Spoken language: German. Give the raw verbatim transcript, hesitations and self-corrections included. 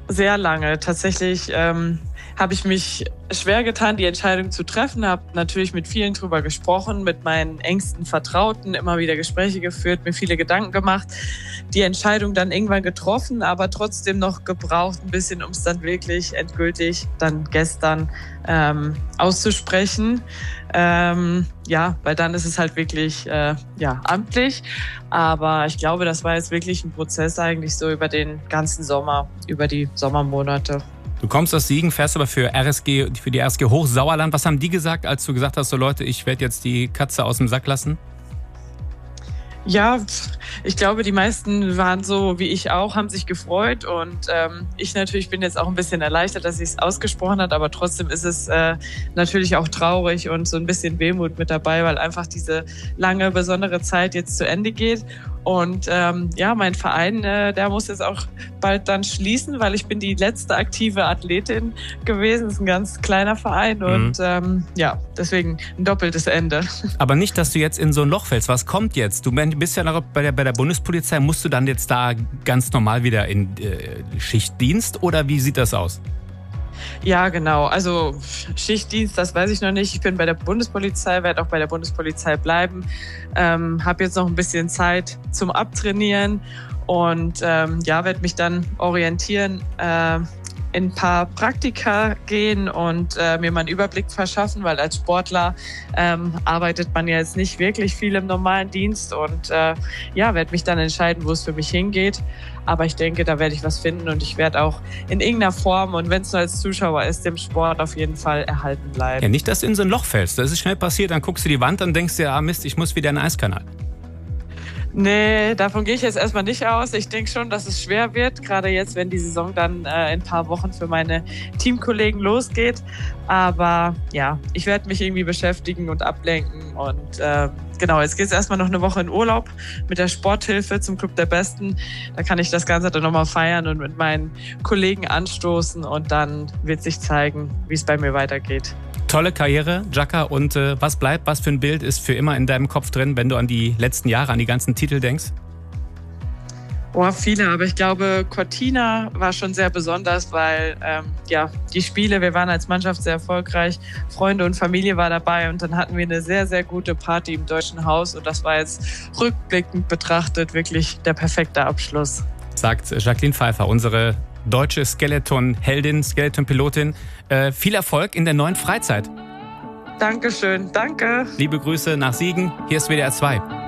Sehr lange. Tatsächlich ähm, habe ich mich schwer getan, die Entscheidung zu treffen. Habe natürlich mit vielen drüber gesprochen, mit meinen engsten Vertrauten immer wieder Gespräche geführt, mir viele Gedanken gemacht. Die Entscheidung dann irgendwann getroffen, aber trotzdem noch gebraucht ein bisschen, um es dann wirklich endgültig dann gestern ähm, auszusprechen. Ähm, ja, weil dann ist es halt wirklich äh, ja, amtlich. Aber ich glaube, das war jetzt wirklich ein Prozess eigentlich so über den ganzen Sommer, über die Sommermonate. Du kommst aus Siegen, fährst aber für R S G, für die R S G Hochsauerland. Was haben die gesagt, als du gesagt hast, so Leute, ich werde jetzt die Katze aus dem Sack lassen? Ja, ich glaube, die meisten waren so wie ich auch, haben sich gefreut und ähm, ich natürlich bin jetzt auch ein bisschen erleichtert, dass sie es ausgesprochen hat, aber trotzdem ist es äh, natürlich auch traurig und so ein bisschen Wehmut mit dabei, weil einfach diese lange, besondere Zeit jetzt zu Ende geht. Und ähm, ja, mein Verein, äh, der muss jetzt auch bald dann schließen, weil ich bin die letzte aktive Athletin gewesen. Das ist ein ganz kleiner Verein mhm. und ähm, ja, deswegen ein doppeltes Ende. Aber nicht, dass du jetzt in so ein Loch fällst. Was kommt jetzt? Du bist ja noch bei der, bei der Bundespolizei. Musst du dann jetzt da ganz normal wieder in äh, Schichtdienst oder wie sieht das aus? Ja, genau. Also Schichtdienst, das weiß ich noch nicht. Ich bin bei der Bundespolizei, werde auch bei der Bundespolizei bleiben. Ähm, habe jetzt noch ein bisschen Zeit zum Abtrainieren und ähm, ja, werde mich dann orientieren, äh, in ein paar Praktika gehen und äh, mir mal einen Überblick verschaffen, weil als Sportler ähm, arbeitet man ja jetzt nicht wirklich viel im normalen Dienst und äh, ja, werde mich dann entscheiden, wo es für mich hingeht. Aber ich denke, da werde ich was finden und ich werde auch in irgendeiner Form und wenn es nur als Zuschauer ist, dem Sport auf jeden Fall erhalten bleiben. Ja, nicht, dass du in so ein Loch fällst. Das ist schnell passiert, dann guckst du die Wand und denkst dir, ah Mist, ich muss wieder in den Eiskanal. Nee, davon gehe ich jetzt erstmal nicht aus. Ich denke schon, dass es schwer wird, gerade jetzt, wenn die Saison dann äh, in ein paar Wochen für meine Teamkollegen losgeht. Aber ja, ich werde mich irgendwie beschäftigen und ablenken. Und äh, genau, jetzt geht es erstmal noch eine Woche in Urlaub mit der Sporthilfe zum Club der Besten. Da kann ich das Ganze dann nochmal feiern und mit meinen Kollegen anstoßen. Und dann wird sich zeigen, wie es bei mir weitergeht. Tolle Karriere, Jaka. Und äh, was bleibt, was für ein Bild ist für immer in deinem Kopf drin, wenn du an die letzten Jahre, an die ganzen Titel denkst? Oh, viele, aber ich glaube, Cortina war schon sehr besonders, weil ähm, ja, die Spiele, wir waren als Mannschaft sehr erfolgreich, Freunde und Familie war dabei und dann hatten wir eine sehr, sehr gute Party im Deutschen Haus und das war jetzt rückblickend betrachtet wirklich der perfekte Abschluss. Sagt Jacqueline Pfeiffer, unsere deutsche Skeleton-Heldin, Skeleton-Pilotin. Äh, viel Erfolg in der neuen Freizeit. Dankeschön, danke. Liebe Grüße nach Siegen, hier ist W D R zwei.